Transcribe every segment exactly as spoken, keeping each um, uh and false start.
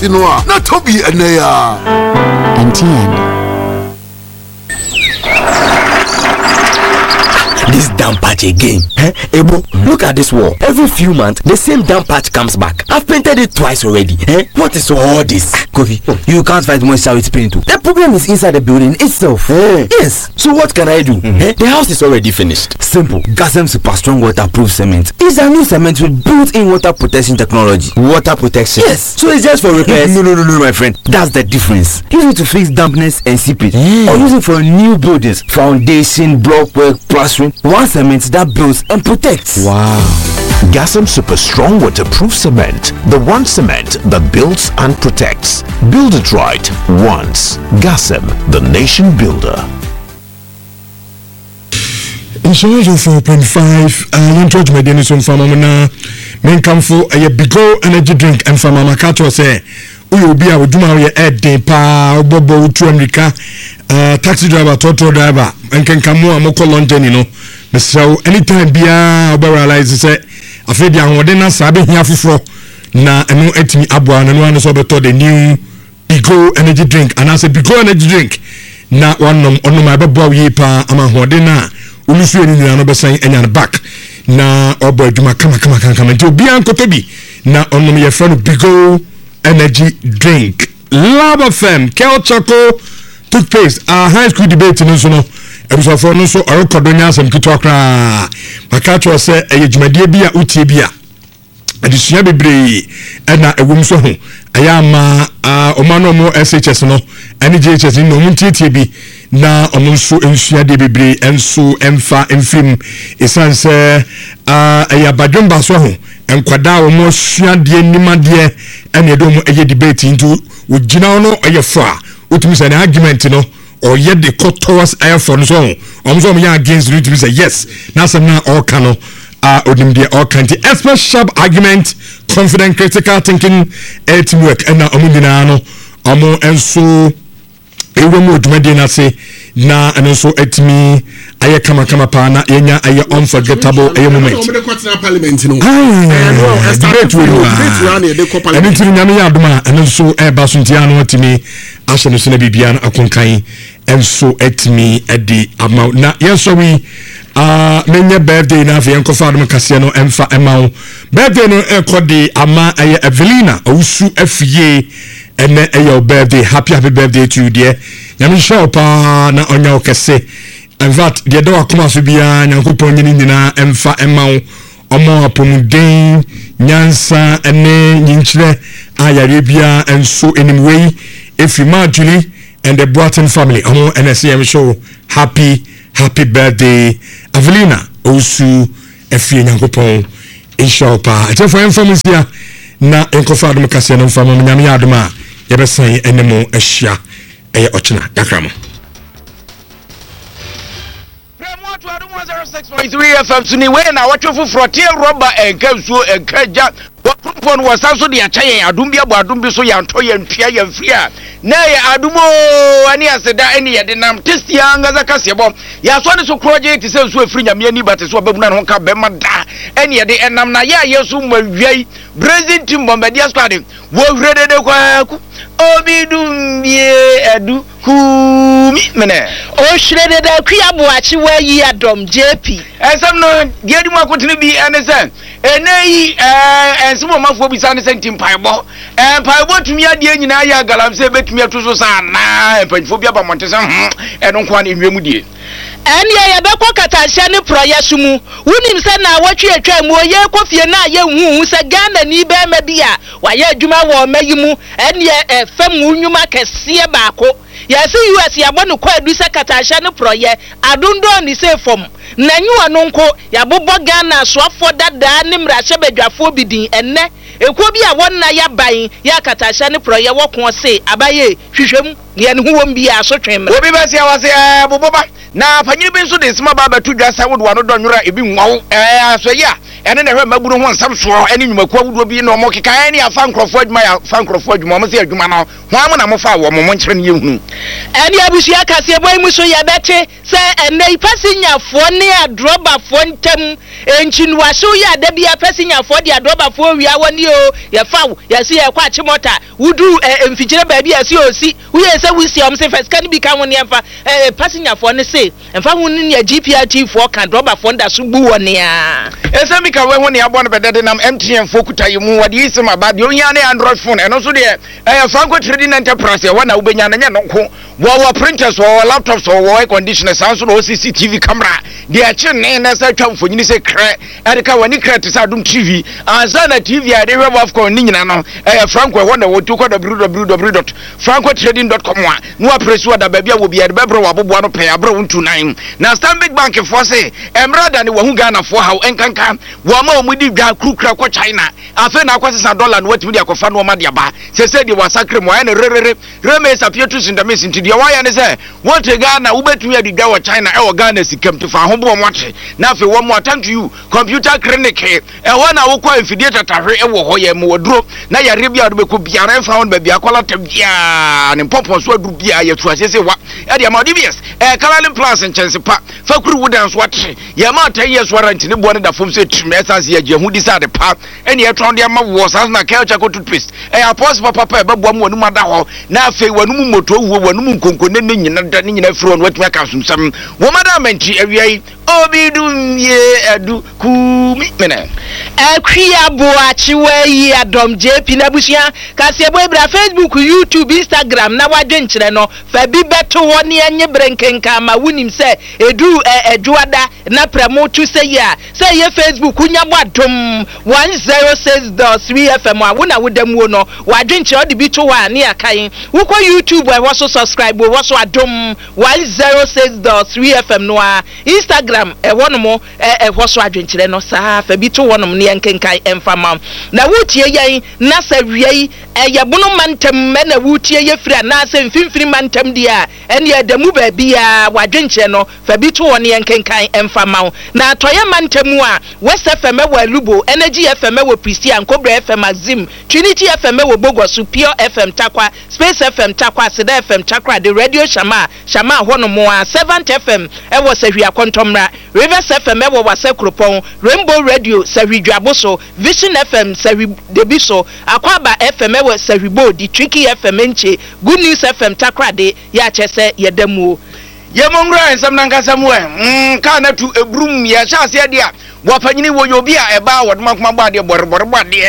si no a na tobi ene ya M T N. This damn patch again. Eh? Ebo, look at this wall. Every few months, the same damn patch comes back. I've painted it twice already. Eh? What is all this? Kofi, oh, you can't fight moisture with paint too. The problem is inside the building itself. Eh? Yes. So what can I do? Mm-hmm. Eh? The house is already finished. Simple. Gasem Super Strong Waterproof Cement. It's a new cement with built-in water protection technology. Water protection. Yes. So it's just for repairs. No, no, no, no, my friend. That's the difference. Use it to fix dampness and seepage, mm. or use it for new buildings, foundation, block work, plastering. One cement that builds and protects. Wow. Gasem Super Strong Waterproof Cement. The one cement that builds and protects. Build it right once. Gasem, the nation builder. Insurance four point five. Uh, Touch my Dennis on Famamana. Men come for a Bigo energy drink and Famama Kato say, we will be our Duma Ed de Pa Bobo to America. Uh, taxi driver, total driver, and can come more Moko London, you know. So anytime Bia realize say I feel the Anwadena Sabi Yafufro na eno etimi abwa na no ano so beto the new Bigo energy drink and I say Bigo energy drink na one ono my babo ye pa ama hodena ulusu eni na no besan enya back na obo adwuma kama kama kama kama nti obi ankotobi na ono me yefra Bigo energy drink. Lab F M Kel Choco toothpaste a high school debate no so no ebuso for no so orekodonya asem kitwa kra makacho se eyedwumadie bia utie bia adisua bebre na ewum so ho ayama omano mo S H S no ani J H S no muntitie bi na omo so ensua de bebre enso emfa emfim esanse a ayabadwomba so ho enkwada wo mo sua de nimade ene edo mo eye debate into ogina no eyefa utumi say argument no or yet the court towards air for no so um so me against you to say yes na some na all cano uh odim dey all kind expert sharp argument confident critical thinking teamwork and na omudina no omo enso ewo mo odumade na say na enso etimi aye kama kama pa na yenya aye unforgettable aye moment omo de kwatena parliament no eh no debate we no and ntiri nyame ya adoma enso e ba so ntia no etimi ashe no sene bibia na akonkan enso etimi edi ama na yenso wi ah menye birthday na afi enko fa adom kase no emfa emawo birthday no ekodi ama aye Evelina owusu afie ene aye birthday happy happy birthday to you dear nyame show pa na onya okese in fact de do akoma so bia nyankopon nyini nyina emfa emawo omo apomuden nyansa ene nyinkyire ayare bia enso anyway if you Julie and the Broughton family omo N S M show happy happy birthday Evelina osu efie nyankopon inshallah ete for information na enkofa adom kase no fama nyame adoma yebesan enemo ehia eye ochina yakramo one oh six point three F M tuni we na watchofo frontier rubber enkansuo enkaja wakufon wasanso de achaye adum bia bo adum bi so ya nto ya ntwa ya mfia na ya adumo ani aseda eni ye de nam testi angaza kase bom ya so ne so kroje ti se so afri nyame ani bate so babuna no ka be mada eni ye de enam na ya yesu mwawiai brazil team bombardier squad wo hrede de kwaku obidum bie edu kumi mene o shrede da kwiabo achi wa yi adom J P esam no diedi mu akotene bi enese eneyi eh ensimo mafo bi sa ne sentim paibo eh paibo tumi ade nyina ya galamse betumi atoso sa na empanfo bi aba montese hm eno nko an enwemu die ene ya bekọ katasha ne proyesumu wunim se na watwe atwa mu oye kofie na ye hu se Ghana ni be ma bia wa ye adwuma wo mayimu ene e fam unwuma kese baako yesi U S ya bonu kwa edu se katasha ne proye adundo ni se fom na nyuwa no nko ya bobo Ghana soafo dada ne mrahye badwafo bidin enne ekuo bi a won na ya ban ya katasha ne proye wo ko se abaye hwehwem ye ne huwom bi a so twem obi ba se awase bobo ba na panyini bi nso de sima ba batu dwa sa wodo ano do nwura ebi nwawo eh so ya ene na hwe maburu ho nsam so ene nwumaku awodo bi na omo keka ene afa nkrofo adwuma ya fa nkrofo adwuma omo se adwuma no ho am na mo fa wo mo nkyere ne yehunu ene abusua kase boy mu so ya bete se ene ipasinyafo ne adrobafo ntem enchinwaso ya da bia pasinyafo de adrobafo wia woni o ya fa ya si ya kwa chimota wudu emfikire ba bia si osi uye se wisi om se first kan bi kan woni emfa pasinyafo ne se emfa woni ne G P R T fo kan adrobafo nda so bu woni a ese mi ka we woni abo no bedede nam M T N fo kuta yimu wadi isema ba de onya ne Android phone eno so de eh Franco Trading Enterprise wa na ubenya na nya no ko wo printers wo laptops wo air conditioners so no C C T V camera de a che ne na sa twa mfonyini se kre erika wani kre te sa dum T V anza na T V ade we of con ni nyina no eh Franco wo na wo tu ko w w w dot franco trading dot com wa no apresu da ba bia wo bia de bebro wa bobo no pe abro untu nine na Stanbic Bank for say emrada ne wo hu Ghana for how enkanka wo ma o mudi dwa krukra ko China afa na akwasesa dollar no watimi de akofa no ma de ba se se de wasakre mo ya ne rerere reme sapietu sindamis nti de wa ya ne se wo te Ghana wo betumi adi dwa wo China e wo Ghana sikam te fa ho bo mo ate na afa wo mo atan to you computer clinic e wo na wo kwa infidie tatahwe e wo ho ye mo woduro na yare bia do be ko biara fa ho ba bia kola ta bia ne popo so adu bia ye tu asese wa e de ma D B S e Caroline Plus nchensɛ pa fakuru wudan so ate ye ma ta yes warranty ne bo ne da fom se trim essence ye je hu di sa de pa ene ye tron de ma wo sa na culture ko toothpaste e apos papa pa e ba bo am wonu ma da ho na afei wonu mu moto wuo wonu mu nkonkone ne nyina da ne nyina firo no watumi aka sumsam wo ma da manti awiai obi dum ye adu kumi mena akria boachi we adom J P na busia kase boy bra Facebook, YouTube, Instagram na wadwe nkyere no fa bi beto ho ne anye brenkenka ma wunim se edu edwada na promote se ya se ye Facebook nya bwadom one oh six point three F M a wona wodam wo no wadwe nkyere odi bi to wa ne akan wo ko YouTube e wo so subscribe wo so adom one oh six point three F M no a Instagram e wono mo e wo so adwe nkyere no sa fa bi to wonom ne nkenkan emfama na wutie yan na sa wiei eye bunu mantem me na wutie ye fira na sa mfimfiri mantem dia ene ye damu ba bia wadwenche no fa bi to woni nkenkan emfama na toye mantem a West F M wa Lubo, Energy F M wa Christian, Cobra F M Azim, Trinity F M wa Bogosu, Pure F M Takwa, Space F M Takwa, Seda F M Takwa, the Radio Shama Shama hono mo seventh F M e wo sehwia kontomra, Rivers F M e wo wase kropon, Rainbow Radio sehwidwaboso, Vision F M sehwi debiso, Akwaba F M e wo sehwibo, the Tricky F M enche, Good News F M Takwa de ya chese yedemu ye mongra ensam nankasa mu mm ka na tu ebrum ye hyase dia wapanyini wo yobi a eba wodma kuma ba de borbor ba de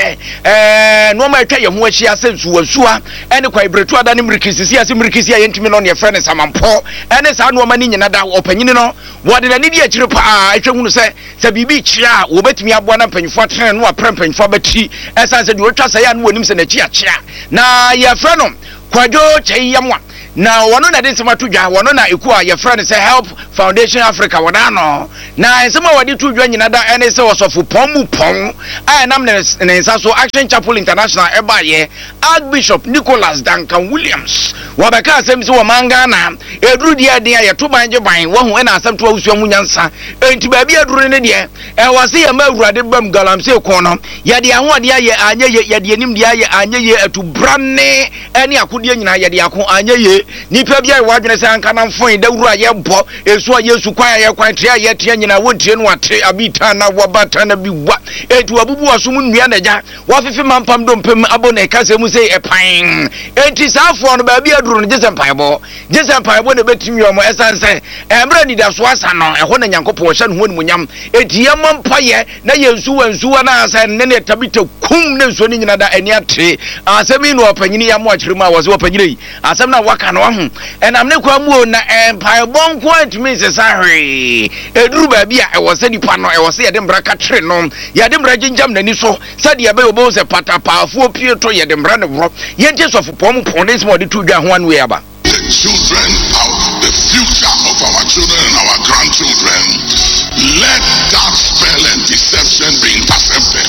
eh no ma twa ye ho ahia sensu wasua ene kwa ibretu ada ne mrikisisi ase mrikisi ya yentimi no ne frene samampo ene sa no ma ni nyina da opanyini no wode na ni di akire pa a etwa hunu se se bibi kira wo betimi aboa na panyifo atene no aprempanyifo bati esa se de otwa se ya no wonim se na chi akira na ye freno kwadwo cheyamwa na wono na de sema tudwa wono na eku a ye friend say Help Foundation Africa wona no na ensema wadi tudwa nyina da ene se wosofu pomu pon a nam ne nsa so Action Chapel International eba ye Archbishop Nicholas Duncan Williams wabeka asem se wo manga na eduru dia dia ye to banje ban wo hu ena asem to awusua munyansa enti ba bia eduru ne de e wase ye ma awurade bam galamse kon no ye de ho de ye anye ye ye de nim de ye anye ye atu branne ene akode nyina ye de akon anye ye nipa bia wadwene se anka na mfon dawuru a ye bo esu a Yesu kwan ye kwan tre ye tre nyina wontie no ate abita na wabata na biwa etu abubu asum nnua na ja wafefe mampam do mpem abona e kase mu se e pan enti safo no ba bia duru no jese mpaebo jese mpaebo ne betimi omo esanse emra ni da so asa no eho na nyankopon hye no honu munyam eti ye mampaye na yensu wansu na asa ne ne tabita kum ne nso ni nyina da ani ate asemi no opanyini ya mo akire mu a wose opanyini asem na waka no ho enam ne kwa mu na mpaebo nko atimi se sahwe eduru ba bia e wose dipa no e wose ye de mbra ka tre no ye de mbra ginjam nani so sade ye be obo se patapaafu opie to ye de mbra ne wro ye je so fopom pon ne smo de tu dwa ho anu ye aba. Children of the future of our children and our grandchildren, let that spell and deception be intercepted.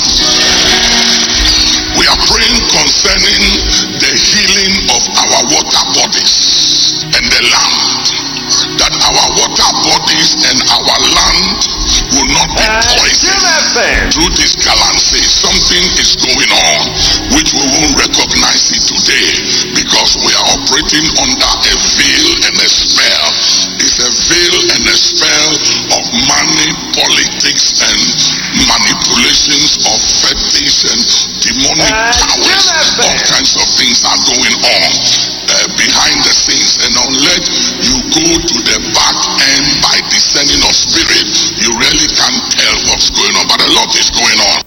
We are praying concerning the healing of our water bodies and the land, that our water bodies and our land will not be poisoned through this galamsey. Something is going on which we won't recognize it today because we are operating under a veil and a spell. It's a veil and a spell of money, politics, and manipulations of fetish and demonic powers. All kinds of things are going on uh, behind the scenes, and unless you go to the back end by descending of spirit, you really can't tell what's going on, but a lot is going on.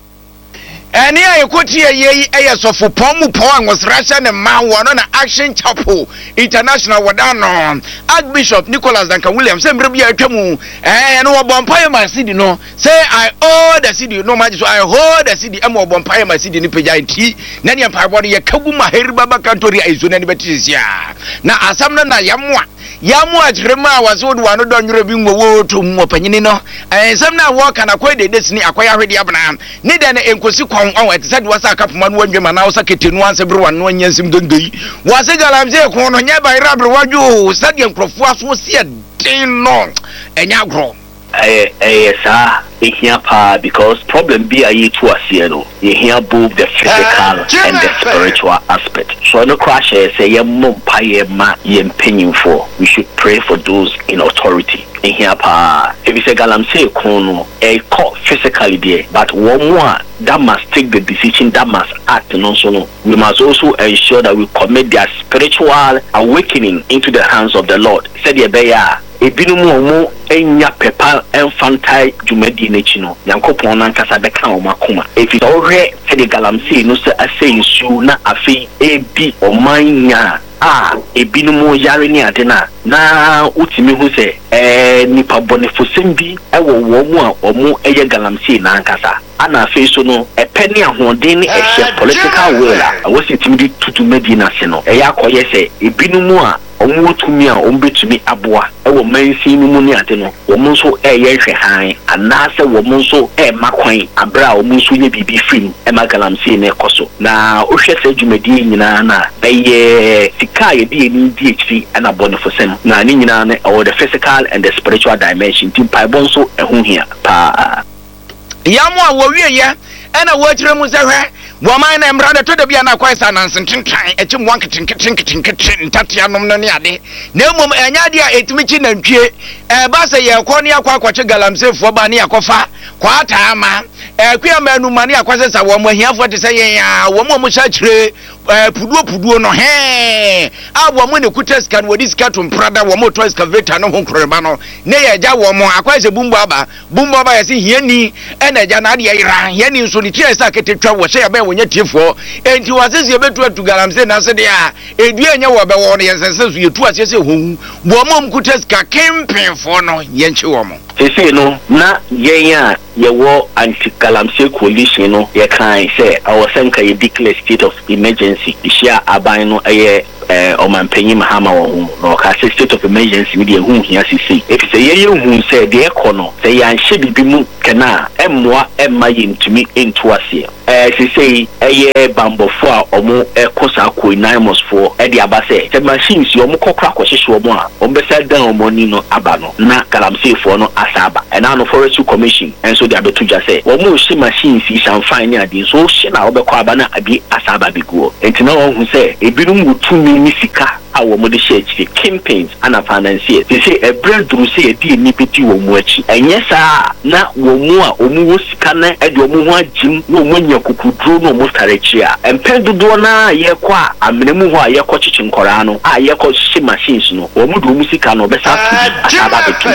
Any I could hear ye as of Pomu Pong was Russian and Man one on Action Chapel International Wadano Archbishop Nicholas Duncan Williams and Brabia Kamu and no Bompire my city no say I owe the city no much so I hold the city and more Bompire my city in Pajai Nanya Pabody Kabuma Heribaba Cantoria is on any Betisia. Now Asamna Yamwa. Yamu ajrema wazodu wano donjure bingo wotu mwapanyenino and some now walk and acquire the destiny acquire already abna nida na enkosi kwa on at said wasa kapu manu wenje manausa kitinu once everyone one yensim dundi wase galamze kono nyaba irabro waju stadium krofua so sia dino enyagro eh eh sa here pa because problem be a ye to us here no you hear both the physical and the spiritual aspect so no crash say ye mum pa ye ma ye penning for we should pray for those in authority in here pa if you say galamsey kono a call physically there but one more that must take the decision that must act no so no we must also ensure that we commit their spiritual awakening into the hands of the Lord said ye be ya ebinumu omo enya pepa infantile jumedi nechino yankopon na nkasa beka o makoma efi ohwe se de galamsey no se ase nsu na afi ebi omanya ah ebinumu yare ni adena na utimi hu se eh nipa bonefosem bi ewo wo mu a omo eye galamsey na nkasa ana afi so no epeni ahoden ni ehye political will a wo sitimi di tutu medina se no eya koye se ebinumu a omo tumi a ombetumi aboa ewo mansi mu ni ade no omo so eye hwe han ana se omo so e makwan abra omo so ye bibi film e magalamsey na ekoso na ohwe se dwumadi nyina na beye sika ye di ni D H C ana bonefosem na ni nyina na o the physical and the spiritual dimension tim pai bon so ehun hia pa yamu a wo wie ye ana wo kire mu se hwe woman na mrade to da bia na kwaisa na nsententan echi mo anketin ketin ketin ketin tatia nom no ne ade na mom anya de a etimichi na ntwie e ba se ye kɔ ne akwa akwache galamsey fo ba ne akofa kwa ta ama e kwa manu mane akwase sa wo mo hiafo te se ye ya wo mo mo sha kire puduo puduo no he abo mo ne kuteska no wodi ska to mprada wo mo to excavator no ho nkreba no ne ye ja wo mo akwase bumbo aba bumbo aba ye se hiani e na ja na de ye ra hiani nso ni tie sa ketetwa wo hye be wonya tiefo enti wasese ye betu atu galamsey na se de a edua nya wo be wo ne yense so ye tu asese ho bo mo mkuteska kempen fo no ye nchi wo mo ese no na ye ya ye wo anti galamsey coalition no ye kan say our senka ye declare state of emergency ishia aban no eye eh omanpanyi mahama wo hu no ka state of emergency me de hu hia sisi if say ye ye hu say de ekono say ya nhye bibi mu kana emmoa emma yintumi into ase eh sisi eye bambofo a omo ekosa ko naimos fo e de aba say the machines yo mo kokra kwahyehyɛ omo a ombe say dan omo ni no aba no na galamsey fo no asaba and now no forestry commission and so they abetu ja say omo hye machines yi san fine ni ade so hye na obekɔ aba na abi asaba biguo enti na wo hu say ebinum gutumi ni sika a wo mo de share chi campaigns ana financier they say e breakthrough say e di ni peti wo mo achi enye sa na wo mu a omu wo sika na e de omu ho agim na omu nya kukuduro na omu starechi a empedodo na ye kwa amenemu ho a ye kwa chichi nkora no a ye kwa shi machines no omu do omu sika no be sa tu asaba betu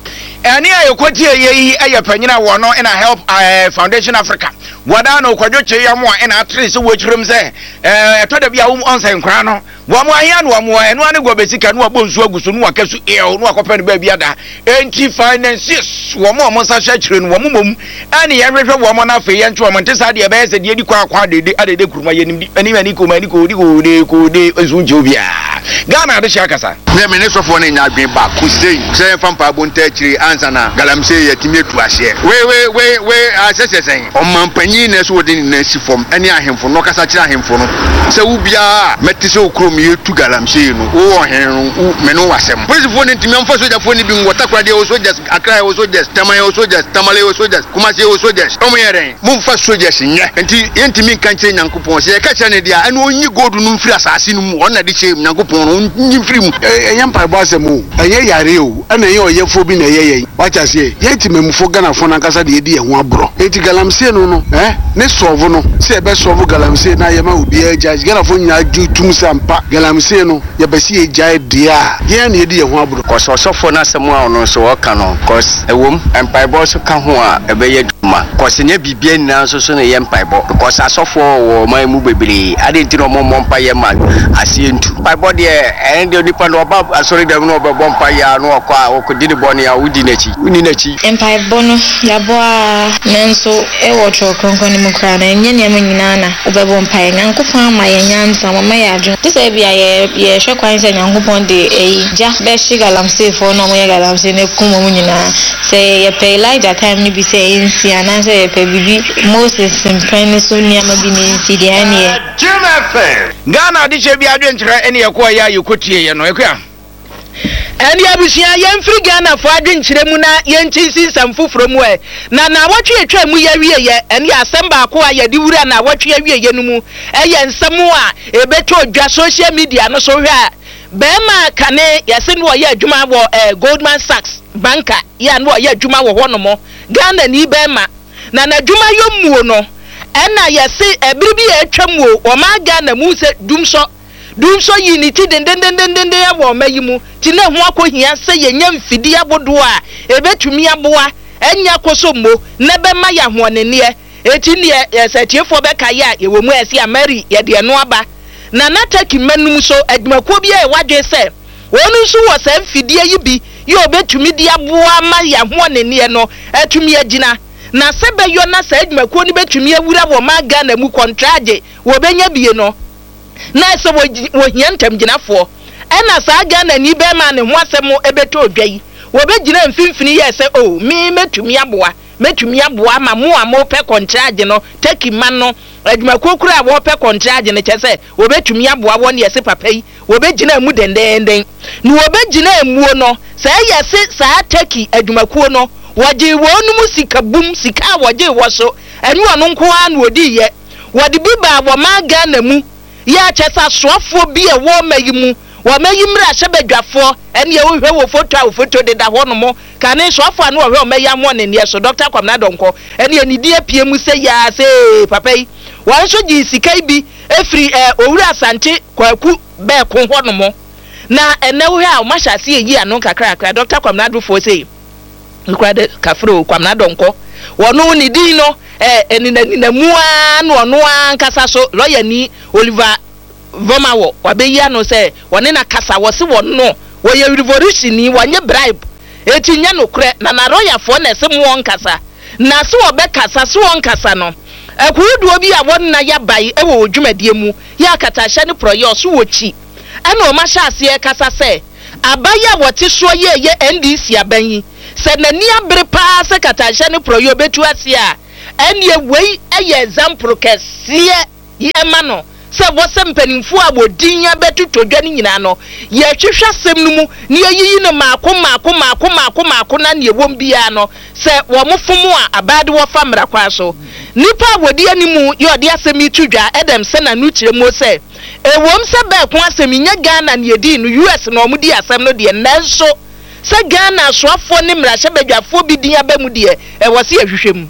ani ayekoti yeyi ayepanyina wo no ina help uh, Foundation Africa wada no kwadwo che yamo a ina atre se wo chirem se eh to da bia wo onsa nkra no wo mo ahia no wo eno ane go besika no abonsu agusu no akasu e no akopɛ no ba bia da enti finances wo mo mo sa hya chire no wo mo mom ani ye hwehwe wo mo na fe ye ntwe wo nte sa de be se de di kwa akwa de de adede kuruma ye nim ani mani ko mani ko di ko de ko de ezu nje obia Ghana de hya kasa me me ne sofo ne nya adwen ba ko sei sei fa mpa bonta akiri ansa na galamsey yatimi etu ahye we we we we asesesen omampanyi na so wodi na sifom ene ahemfo no kasa kira ahemfo no se wo bia meti se okrom yetu galamsey no wo ohen me no wasem police fo ne ntimi amfa soja fo ne bi ngota kwade o soldiers akra o soldiers tamale o soldiers tamale o soldiers kumase o soldiers o mo yeren mo fa soldiers nye enti yentimi kan kire nyankopon se ka kire ne dia ene onyi gold no mfiri asase no mu ona de kire nyankopon no onyi mfiri mu ɛyɛ mpaebɔ asɛm o ɛyɛ yare o ɛna ɛyɛ ɔyɛfo bi na ɛyɛ yɛn wacha se yɛti memfo gana fo na kasa de yɛdi yɛn ho aborɔ eti galamsey no no eh ne sɔvo no sɛ ɛbɛ sɔvo galamsey na yɛma obi agya gana fo nya adu tum sampa galamsey no yɛbɛsi agya dia yɛn na yɛdi yɛn ho aborɔ kɔsɔ sɔfo na asɛm a ɔno so ɔka no kɔs ɛwom mpaebɔ so ka ho a ɛbɛyɛ dwuma kɔs nye bibia nyinaa so so ne yɛ mpaebɔ kɔs asɔfo wɔ man mu bebree ade nti no mo mpa yɛ ma asie ntu mpaebɔ deɛ ɛn de nipa no ɔba asɔre dɛm no ɔbɛbɔ mpa yɛ no ɔkɔ a ɔkɔdi ne bɔne a wodi n'akyi woni n'akyi mpaebɔ no yɛabɔ a nanso ɛwɔ twerɛ kronkron no mu koraa na ɛnyɛ nneɛma nyinaa na wobɛbɔ mpaeɛ nyankopɔn ama yɛ nyansa mama yɛ adwene te sɛ bia yɛhwɛ kwan sɛ nyankopɔn de ɛyi gya bɛhye galamseyfoɔ na ɔmoyɛ galamsey no akum mu nyinaa sɛ yɛpɛ Elijah time no bi sɛ ɛnsi anaasɛ yɛpɛ biribi Moses mpɛn no so nneɛma bi ne nsi deɛ ɛneɛ Ghana de hyɛ bi adwenkyerɛ ɛne yɛkɔɔ yɛ a yɛkɔtie yɛ no ɛkɔa ɛne abusua yɛmfiri Ghana fo adwenkyerɛ mu na yɛnkyinsi nsɛm foforɔ mu ɛ na na wɔtwe atwa mu yɛwie yɛ ɛne asɛm baako a yɛde wura na wɔtwe awie yɛ no mu ɛyɛ nsɛm a ɛbɛtɔ dwa social media no so hwɛ a bɛɛma kane yɛse no wɔyɛ adwuma wɔ eh, Goldman Sachs banka yɛ no wɔyɛ adwuma wɔ hɔ no mo Ghana ni bɛɛma na na adwuma yɔmuo no ɛna yɛse ɛbere bi yɛ atwa mu o ɔma Ghana mu sɛ dumsɔ dumsɔ yi ni ti dendendendenden wɔ ɔma mu ti na ho akɔhia sɛ yɛnya mfidi abodo a ɛbɛtumi aboa ɛnya kɔsɔ mo na bɛma yɛ ahoɔneneɛ eti ne yɛsɛtiefo bɛka yɛ a yɛwɔ mu ɛsi amari yɛde no aba na nataki manum so adwumakuo bi a wadwe sɛ wɔn nso wɔ sɛ mfidie yi bi yɛ obetumi di aboa ma yɛ ahoɔneneɛ no atumi agyina na sɛ bɛyɔ na sɛ adwumakuo no betumi awura wɔ ma Ghana mu kontrage wɔ benya bie no na sɛ wɔ hia ntam gyinafoɔ ɛna saa Ghana ni bɛma ne ho asɛm ɛbɛtɔ odwa yi wɔ bɛgyina mfimfini yɛ sɛ o me metumi aboa metumi aboa ma mo a mo pɛ kontrage no taki man no adwumakuo kura a wɔ pɛ kontrage no kyɛ sɛ wɔ bɛtumi aboa wɔ ne yɛ se papa yi wɔ bɛgyina mu dendenden ne wɔ bɛgyina emuo no sɛ yɛ se saa taki adwumakuo no wɔgye wɔn mu sika bum sika a wɔgye wɔ so ɛnu ɔno nko a na wɔdi yɛ wɔde bi ba wɔ ma Ghana mu yɛ akyɛ sɛ soafoɔ bi a wɔ ma yi mu wɔ ma yi mmra hyɛ badwafoɔ ɛne yɛ wohwɛ wɔ foto a wɔ foto deda hɔ no mo kane soafoɔ a no wɔhwɛ ɔma yi amɔ ne neɛ so Doctor Kwamna Donkɔ ɛne yɛ ne di apie mu sɛ yaa sɛ papa yi wɔn nso gye sika bi efiri ɛ owura asante kwaku bɛɛko hɔ no mo na ɛnɛ wohwɛ a ɔma hyɛ ase yi ano kakrakra Doctor Kwamna Dofoɔ sɛ nkwade kafro Kwamna Donkɔ wɔno ne din no eh enina mua no ono ankasa so lawyer ni Oliver Vomawo wabeyi ano se wone na kasa wo se wono wo ye revolution ni wanye bribe eti nya no kure na na lawyer fo na se mo nkasa na se wo be kasa se wo nkasa no akudu obi a won na ya bai e wo dwumadie mu ya kata hye ne proyo so wo chi ana o ma hye ase kasa se abaya wote so ye ye N D C abanyi se na ni abre pa se kata hye ne proyo betu ase a ene wei eye example kesiye yema no se wo se mpanimfu a bodin ya betutodwa ni nyina no ye twehwa sem no mu ne yeyi no maako maako maako maako maako na ne wom bia no se wo mofomo a abade wo fa mra kwa so nipa wodi animu ye odi asem itudwa edem se na nu kire mo se e wom se ba ko asem nya Ghana ne edi no U S no omudi asem no de nanso se Ghana soafo ne mra hye badwafo bi din abamu de e wo se ahwehwem.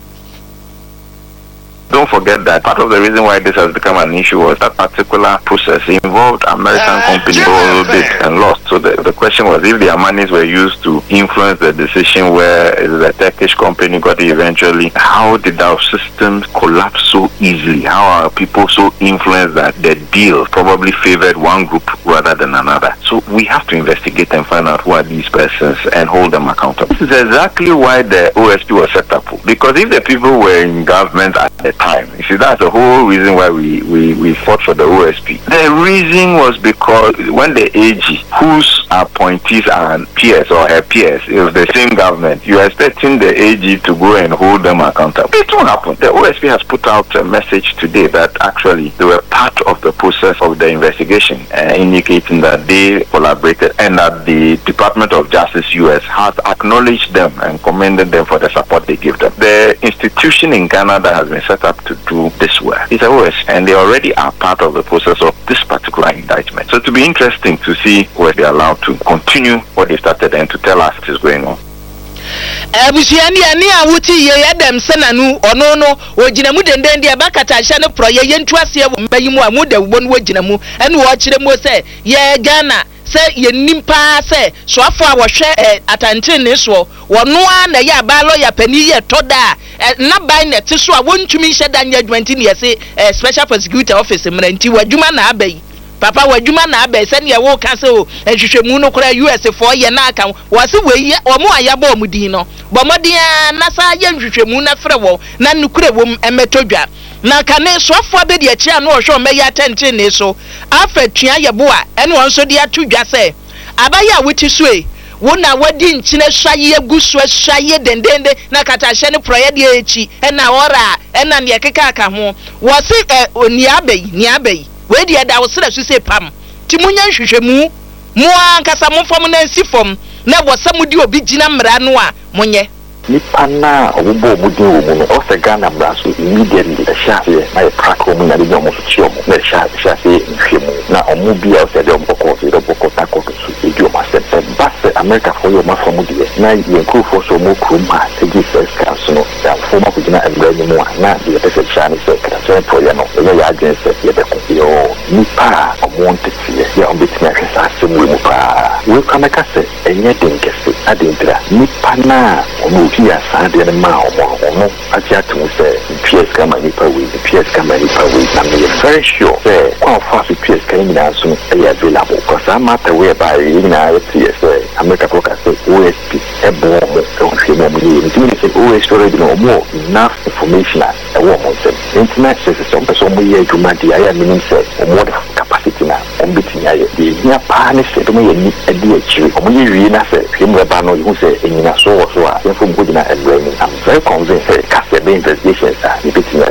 Don't forget that part of the reason why this has become an issue was that particular process involved American uh, companies who also did and lost. So the, the question was if their monies were used to influence the decision where the Turkish company got it eventually, how did our systems collapse so easily? How are people so influenced that the deal probably favored one group rather than another? So we have to investigate and find out who are these persons and hold them accountable. This is exactly why the O S P was set up. Because if the people were in government at the time, you see, that's the whole reason why we, we, we fought for the O S P. The reason reason was because when the A G, whose appointees are peers or her peers, is the same government, you are expecting the A G to go and hold them accountable. It won't happen. The O S P has put out a message today that actually they were part of the process of the investigation, uh, indicating that they collaborated and that the Department of Justice U S has acknowledged them and commended them for the support they give them. The institution in Ghana that has been set up to do this work is the O S P, and they already are part of the process of this particular indictment. So it will be interesting to see where they are allowed to continue what they started and to tell us what is going on. Abusiani ani awuti ye yadam senanu ono no ogina mu denden de bakata hye ne pro ye yentu ase wo mbayi mu amuda wo no ogina mu ene wo kire mu se ye Ghana se ye nimpa se so afo a wo hwe atante ne so wono a na ye abalo ya pani ye toda na bai na te so a wontumi hye da nya adwuma ne ye se special prosecutor office mranti wadwuma na abai papa wadwuma na abai se ne ye wo ka se o ehwehwemu no kora U S for ye na aka wo se we omo ayaba omudin no bomodin na sa ye nhwehwemu na frɛ wo na nukure wo emetodwa na kane sofo be de achi ano ohwe omeya atente ne so afatua ye bo a ene won so de atodwa se abaya wuti so e wona wadi nchine hwaye agusu hwaye dendende na katahye ne proye de echi ena ora ena ne keka aka ho wo se oni abai ni abai we de da wo sra so se pam ti munya nhwehwemu mo ankasa mo fom na nsifom na wo samudi obi gina mra no a monye nipa na obo obudi wo mu no o se Ghana braso immediately the shafe na e crack o mu na de mo so chi o mu na shafe shafe nhwemu na omu bia o se de oboko se de oboko tako so e di o ma se ba se America for yo ma fomu de na ye krofo so mo krum ha se gi first class no da fo ma ko gina emra ni mu a na de pe se shane se kra so pro ya no ye ya agent se ye be ko yo nipa o mo ntete ye o beti na hwesa se mu mu pa we kama ka se enye denkese adintra nipa na o mo ya sade ne ma o mo atia to say P S kama ni pa we P S kama ni pa we na me very sure say kwa fa fi P S kan na so e available because am matter we by na P S America ko ka say O S P e bo mo so fi mo mo ni ni say O S P already no more enough information e wo mo say internet say some person mo ye juma di aya meaning say mo capacity na on bitin ya ye ya pa ne say to mo ye ni e di e chi mo ye wi na say fi mo ba no you say enina so so a info and I'm very convinced that cast the investigations are repeating.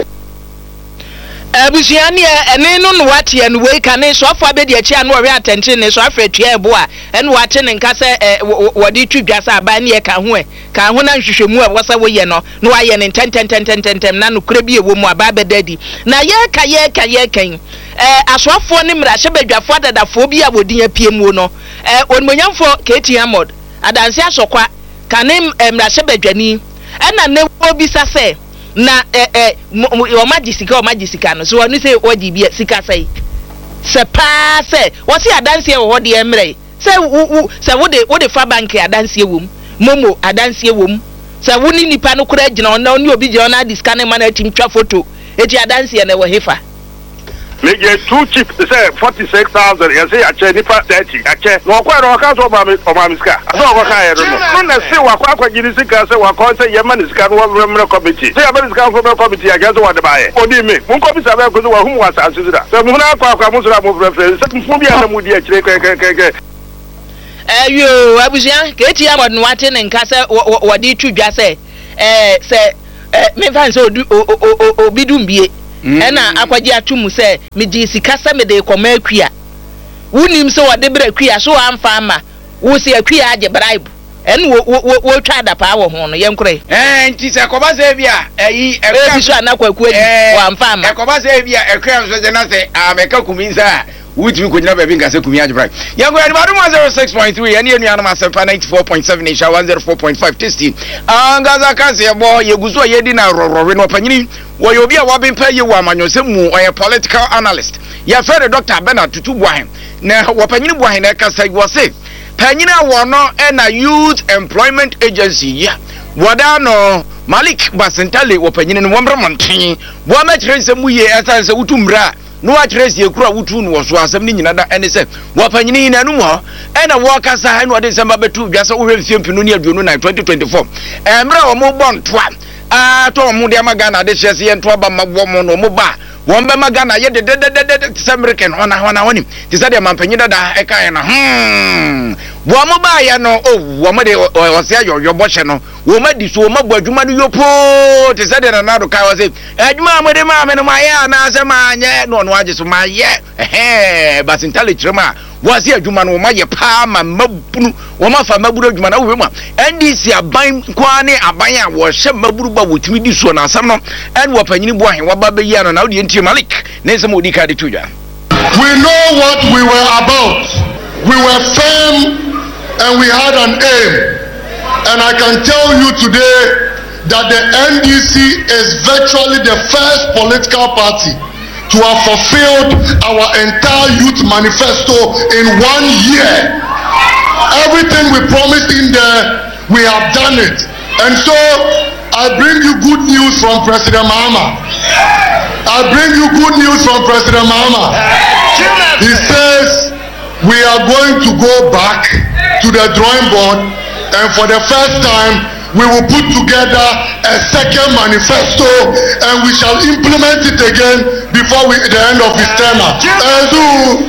Abusiani ene no no wate en we kan so afa be de achi anu ore attention ne so afa tua ebo a en wate ne nka se wode twidwa sa aba ne ka ho e ka ho na nhwehwemu a wosa wo ye no no aye ne ten ten ten ten ten na no kura bi ewo mu aba be dadi na ye ka ye ka ye kan eh aswafo ne mra hye badwafo adadafo bi a wodin apie mu no eh onmonyamfo Keti Amod adanse asokwa kanem mra hye badwani ena ne obi sa se na eh eh o magisika o magisika no so wonu say odi bi sika sai se pa se wo si adanse e wo de emre se se wo de wo de fa bank adanse wom momo adanse wom se wo ni nipa no kura gina on na obi gina na diska ne ma na tim twa photo eti adanse ne wo hefa Meje too cheap say forty-six thousand you say ache nipa thirty ache no kwa no ka so ba me o ma miska aso ko ka ye no no na say wa kwa kwa gini sika say wa ko say ye ma ni sika no wa mre committee say abel sika for me committee ya gazo wa de ba ye odi me mun ko bi sa ba ko so wa hum wa sa asira so mun na kwa kwa mun so ra mo prefer say fu bi ana mu di akire ke ke ke eh yo abusian Keti Amod no wate ne nka say wo di twidwa say eh say me fan say obi dumbie ena akwaji atumu se meji sika se me de koma akua wunim se wode bra akua so amfa ama wo se akua age bribe en wo wo twa da pa wo ho no yenkure eh nti se koba se bia eyi ekwa so anakwa akua di wo amfa ama koba se bia ekwa so je na se ameka kuminsa wuti ko nyina ba bi nkase kumi age bribe yango ya ba one oh six point three ene enu anama seven ninety-four point seven isha one oh four point five testing angaza kase bo yeguzo yedi na rorore no panyini wo ye obi a wa bempa ye wa amanyose mu oye political analyst ya fere Doctor Bernard Tutu Buahen na wo panyini Buahen na kasa wo se panyini wo no e na Youth Employment Agency ya wada no Malik Basentale wo panyini no wombre monten wo ma kire se mu ye esanse utumra no wa trace ye kura wutu no so asem ni nyina da ene se wo panyini na no ho e na wo kasa ha no de semba betu dwasa wo hwe mfie mpinu ni aduonu na twenty twenty-four emra wo mo bon toa ah to mo de magana de hyese ye nto aba mabwo mo no mo ba won be magana ye de de de de de American ona ona woni ti say de mampanyi dada e kan na hmm wo mo ba ye no oh wo mo de o se ayoyo bo hye no wo ma di so wo ma bo adwuma no yopo ti say de na na do kai wo say adwuma mo de ma me no ma ye na se ma nye no no age so ma ye eh basintale kirema wasi adwuma no ma ye pa ma mabunu wo ma fa maburu adwuma na wo ma N D C aban kwa ne aban a wo hye maburu ba wotimi di so na asam no en wo panyini bo ahen wa ba be yi ano na wo de ntie Malik ne se mo di ka de tudwa. We know what we were about. We were firm and we had an aim. And I can tell you today that the N D C is virtually the first political party to have fulfilled our entire youth manifesto in one year. Everything we promised in there, we have done it. And so I bring you good news from President Mahama. I bring you good news from President Mahama. He says we are going to go back to the drawing board, and for the first time we will put together a second manifesto and we shall implement it again before we, the end of his tenure.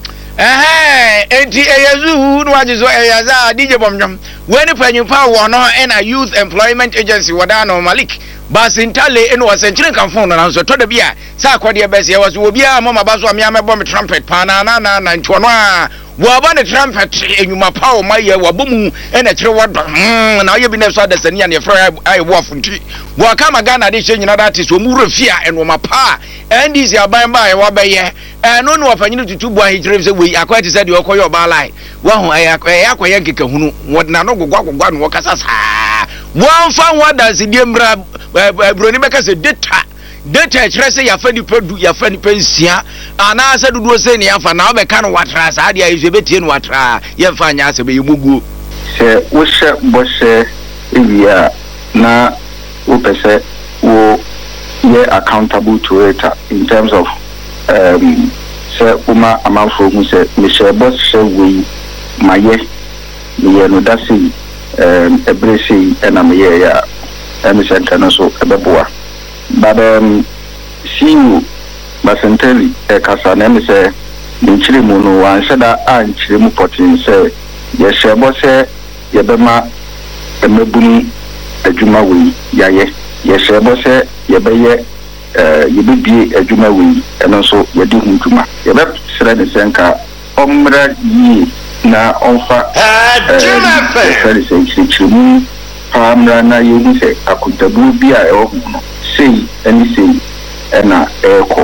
Eh eh enti eyezu no ajizo eyaza D J Bomjom when panyimpa wo no and a youth employment agency wada no Malik basintale eno wasenchire kanfo no nanso to da bia sa akode bese ye waso obi a mama baso amia mebo me trumpet pa na na na na ncho no a wo ba ne trumpet enyuma pa o maye wabomu ena kire wodo mm na oye bi na so adasani an ye fra ai wo afunti wo ka magana de chenyina that is o mu refia eno ma pa N D C aban ba ye wa be ye eno no afanyini tutu bo ahijire se we akwati se de okoye oba lai wo ho ai akoye nkeka hunu wo na no gogwa gogwa no kasa saa wo fa wo danse die mra broni beka se data data kire se ya fa ni pedu ya fa ni pensia ana se dudu se ni afa na obeka no watra sa dia yesu betie no watra ye fa nya se be yemugu se wo she bo she ewia na wo pese wo ye accountable to it in terms of um se uma amanfo hu se me she bo she we maye me no dasi um ebresi ena me ye ya emi center no so ebeboa but um see you basenteli e kasa na me se nchiri mu no wan sheda a nchiri mu potin se ye she bo se ye bema emebuni adwuma we yaye ye she bo se ye beye eh ye bibie adwuma we eno so ye di hu dwuma ye be sere ne senka omra yi na onfa adwuma fe sere se nchiri mu amra na yehu se akuntabu bi a ewo no sei ani sei ena eko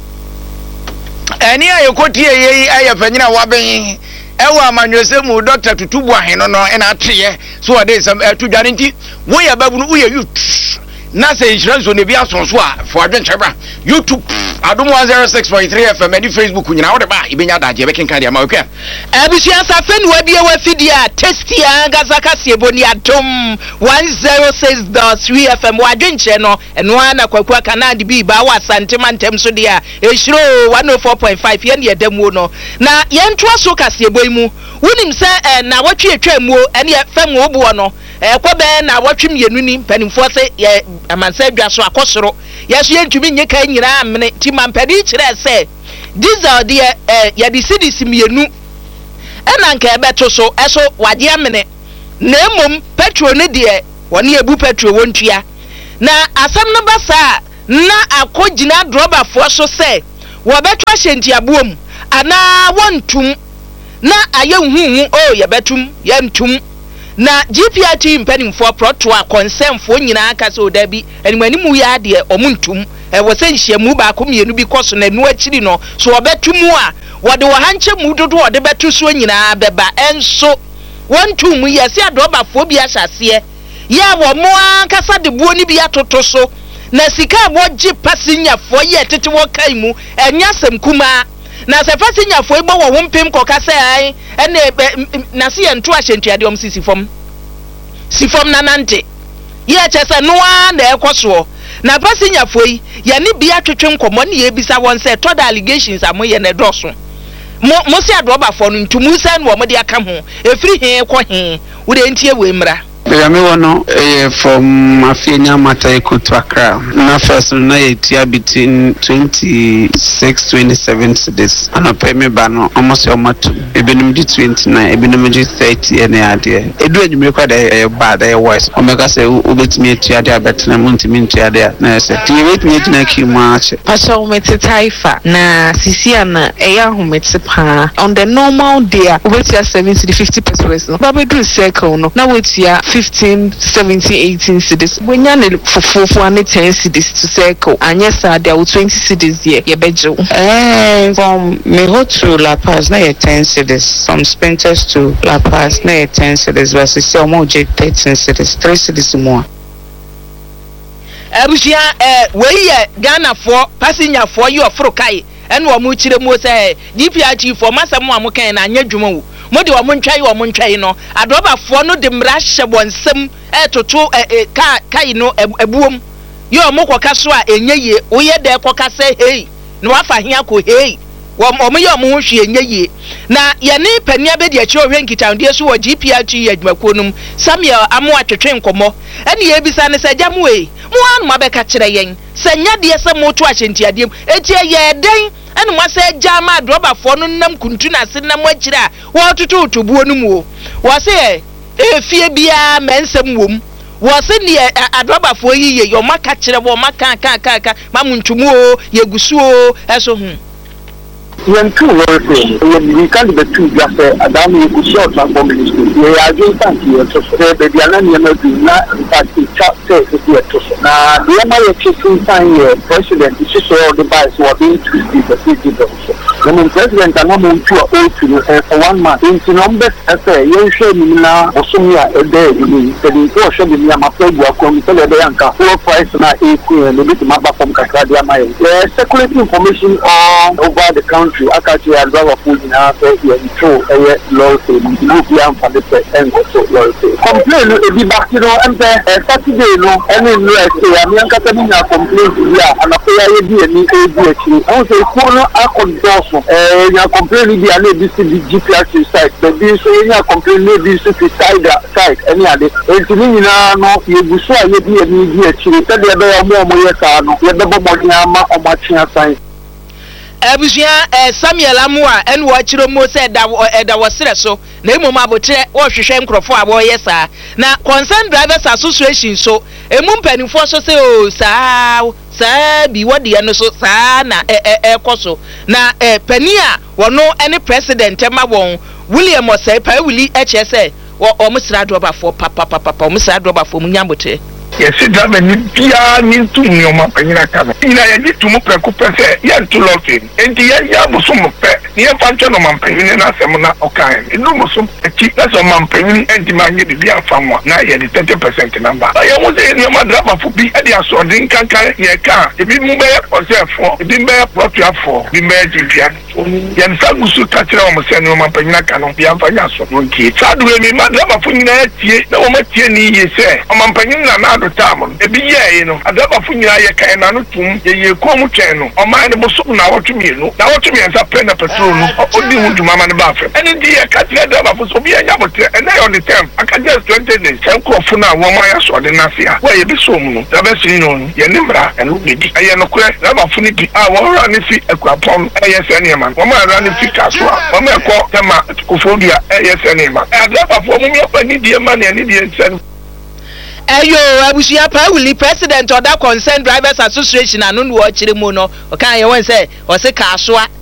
eni ayokotie yeyi ayafanyina waben ewa amanwese mu Doctor Tutubu aheno no ena ateye so ade sam atudwane nti wo ya babu no wo ya youth na se insurance no bi asonso a fo adwenchebra YouTube Adum one oh six point three F M and Facebook nyina wo de ba ibenya daje be kenka de ma okwa abusia safen wa bia wa fidia testy anga zakase boni Adum one oh six point three F M wa dwenche no eno ana kwakwa kanadi bi ba wa santema ntem so de a ehiro one oh four point five ye ne damu no na ye ntoa so kase boy mu wonim se na watwe atwa mu ene fam wo bo no ekobe na watwem yenu ni panimfo se ye amansa adwa so akosoro yeso ye ntumi nye kan nyina amene ti mampadi kire se diesel de ye de cedis mienu ena nka ebeto so eso wade amene na emom petrol ne de woni ebu petrol wontua na asam no basa na akogina droba fo so se wo beto ahenti abuom ana wontum na ayehunhu o ye betum ye ntum na G P R T mpanimfo proto a concernfo nyina aka so da bi animanimu ya de omuntum e wo se nhyiamu ba ko mienu bi koso na nu akiri no so obetumu a wo de wo hanche mu dodo wo de betu so nyina beba enso wontum yesi adobafo bi ahyase ya wo mo ankasa de buo ni bi atoto so na sika wo gi pasinyafo ye tete wo kai mu enya sem kuma na se pasinyafo egbo wo wompem kokase ai ene na se ye nto ahyentuade om sisifom sifom na nante ye chese noa na ekoso na pasinyafo yi ye ne bi atwetwe nkomo ne ye bisa won se toda allegations amoye ne doso mo mo se adobafo no ntumu san wo mo de aka ho efiri he ko he wo de ntie we mra ya me wono eh from Afenya Mata Ekutu Accra na first na ye tia between twenty-six twenty-seven cedis ana pay me ba no almost almost ebenum di twenty-nine ebenum di thirty ene ade edu adwumre kwa da e ba da e voice omega say obetimi etua de abetena muntimi ntua de na say ti wetimi etina kimu ache pastor umete taifa na sisia na eya humete pa on the normal day obetia seventy to fifty pesos no ba be do circle no na wetia fifteen seventeen eighteen cedis wenya ne fofofo ane ten cedis to circle anya sa there twenty cedis here ye bejo eh from Meho to La Paz na ye ten cedis, from Spenters to La Paz na ye ten cedis versus omo je thirteen cedis, three cedis more. Abusia eh we ye Ghana for passenger for you ofro kai en wo mu kire mu say D P R G for masam wa mu kan na anya dwuma wo mo de wo mu ntwai wo mu ntwai no adoba for no de mra hye bonsem eh toto eh ka kai no ebuom yo mo koka so a enye ye wo ye de koka say hey no afa hia ko hey wo mo ye mo hwe enye ye na ye ne pania be de a kire ohwe nkitande so wo G P R G adwumakonum Samuel amo atwetwe nkomo ene ye bisa ne se jamu e mo anu mabeka kire yen se nya de se mo to ahyentiadem etie ye den ene mo se jama droba fo no nam kuntu na se nam akire a wo tutu tubuo no mu wo se e fie bia mensem wom wo se ne adroba fo yiye yo maka kire wo maka ka ka ka mamuntumu o yegusu o eso hu when two were saying when we can't be two just Adam you could short transform ministry we are just thank you to say the Diana Niema na fact chapter is here to na the my chief sign president is so the vice were being to the city when the president and no to a for one month in number say you show me na osumia e dey ni the go show me na maplegu akon tell the yanka four price na e the bit maba from kakra dia my security information on over the country akachi and driver food na say you intro eh law say you be am for the and so law say complain e be back you know and Saturday no any no say am yanka tell me complain ya and akoya ye bi ani e bi achi I say ko no akodoso eh ya complain bi ani bi C G P R site but bi so ya complain bi C side side any ade entini nyina no ye guso a ye bi ani bi achi te de be ya mo mo ye ka no ye be bo nyama o ma twa sign Abusia eh Samuel Amua en wo akiro mo se da da wo sere so na emu ma botre wo hwehwe nkrofo a wo yesa na concern drivers association so emu mpanifo so se o saa saa bi wode no so saa na eh eh koso na eh pani a wono ene president ma won William Osei pa wili eche se wo musra droba for papa papa papa musra droba for munyambote yes driver ni bia ni tu ni o ma panyina ka no ina ya di tu mo preku pese ya tu lofin enti ya ya muso mo pe ni ya fancho no ma panyina na asem na okan inu muso eti na so ma panyina enti ma nyi bia famwa na ya di thirty percent number ya mo se ni ma driver fu bi e di aso din kankan ye ka e bi mu be o se fo e bi be protu afo bi me ji bia ya nsa gusu ka kire o mo se ni ma panyina ka no bia fanya so no nti sadu e mi ma driver fu nyina tie na o ma tie ni ye se o ma panyina na tamon e bi ye no adaba fu nyira ye kan na no tum ye ye ko mu twen no o man ne bo so na wotumi no na wotumi ensa pe na petrol no o di hu duma ma ne ba fe ene di ye ka tire adaba fu so bi anya botre ene on the term aka just twenty days kan ko fu na wo ma ya so de na fia wa ye bi so mu no da ba si no ye ne mra ene bi di aye no kure adaba fu ni bi a wo ra ne fi akuapon aye se ne man wo ma ra ne fi ka so a wo ma ko tema ko fo dia aye se ne man adaba fu mu mi pa ni die man ne die sen Eyo abusia pa wili president of that concerned drivers association anu wo chire mu no o kan ye won say o se ka soa